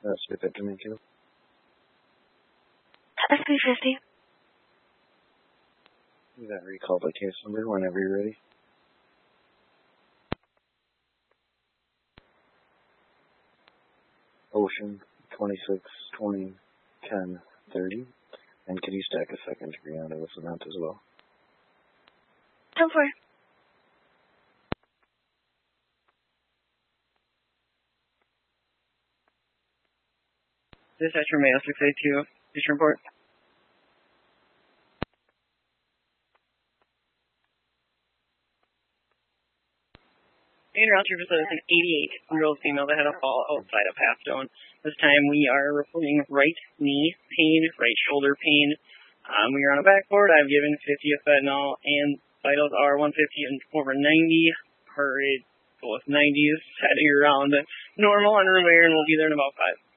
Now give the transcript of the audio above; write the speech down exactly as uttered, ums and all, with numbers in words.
That's with it to make you. S P fifty. You got recall by case number whenever you're ready. Ocean twenty-six twenty ten thirty. And could you stack a second degree onto this event as well? ten four. Dispatcher Mayo six eight two. Station report. In route trooper says an eighty-eight year old female that had a fall outside of Halfstone. This time we are reporting right knee pain, right shoulder pain. Um, we are on a backboard. I've given fifty of fentanyl, and vitals are one fifty and over ninety. Heart rate both nineties, heading around normal on room air, and we'll be there in about five.